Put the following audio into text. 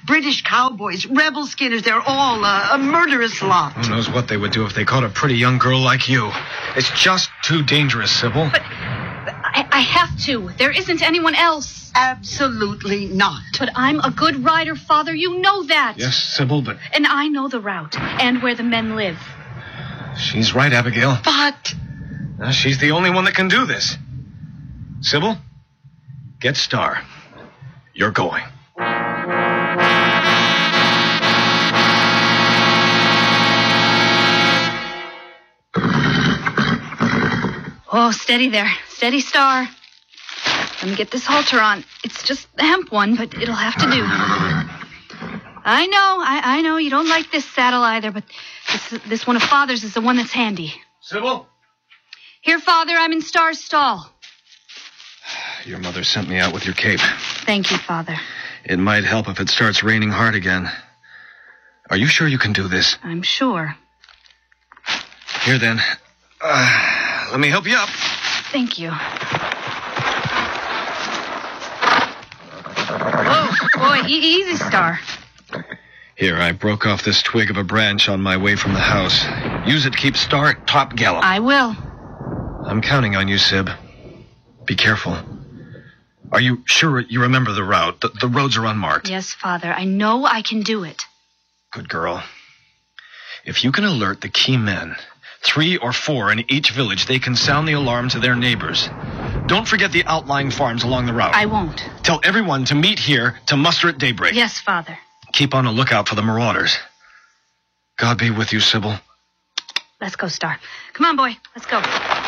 British cowboys, rebel skinners, they're all a murderous lot. Who knows what they would do if they caught a pretty young girl like you. It's just too dangerous, Sybil. But I have to. There isn't anyone else. Absolutely not. But I'm a good rider, Father. You know that. Yes, Sybil, but... And I know the route and where the men live. She's right, Abigail. But... She's the only one that can do this. Sybil, get Star. You're going. Oh, steady there. Steady, Star. Let me get this halter on. It's just the hemp one, but it'll have to do. I know. You don't like this saddle either, but this one of Father's is the one that's handy. Sybil? Here, Father, I'm in Star's stall. Your mother sent me out with your cape. Thank you, Father. It might help if it starts raining hard again. Are you sure you can do this? I'm sure. Here, then. Let me help you up. Thank you. Whoa, boy, easy, Star. Here, I broke off this twig of a branch on my way from the house. Use it to keep Star at top gallop. I will. I'm counting on you, Syb. Be careful. Are you sure you remember the route? The roads are unmarked. Yes, Father. I know I can do it. Good girl. If you can alert the key men, 3 or 4 in each village, they can sound the alarm to their neighbors. Don't forget the outlying farms along the route. I won't. Tell everyone to meet here to muster at daybreak. Yes, Father. Keep on the lookout for the marauders. God be with you, Sybil. Let's go, Star. Come on, boy. Let's go.